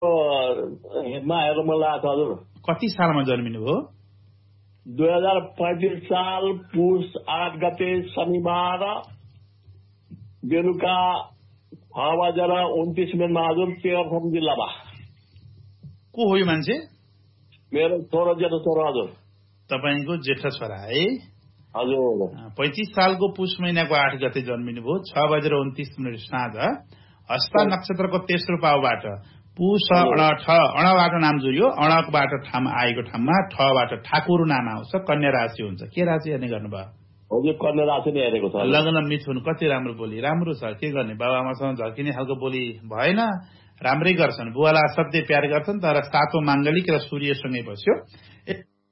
हेर्न मन लागेको छ हजुर। कति सालमा जन्मिनु भयो? 2035 साल पुस 8 गते शनिबार बेलुका 6:29 हजुर, तेह्रथुम जिल्लामा। को हो यो मान्छे? मेरो छोरा जेठो छोरा हजुर। तपाईको जेठो छोरा है? हजुर। 35 सालको पुष महिनाको 8 गते जन्मिनु भयो, 6:29 साँझ हस्ता नक्षत्रको तेस्रो पाउबाट पुष अणबाट नाम जोडियो, अणबाट ठाम आएको ठाउँमा ठबाट ठाकुर नाम आउँछ, कन्या राशि हुन्छ। के राशि हेर्ने गर्नुभयो? हजुर कन्या राशि नै हेरेको छ। लग्न मिथुन, कति राम्रो बोली, राम्रो छ। के गर्ने, बाबाआमासँग झर्किने खालको बोली भएन, राम्रै गर्छन्। बुवालाई असाध्यै प्यार गर्छन्, तर सातो माङ्गलिक र सूर्यसँगै बस्यो।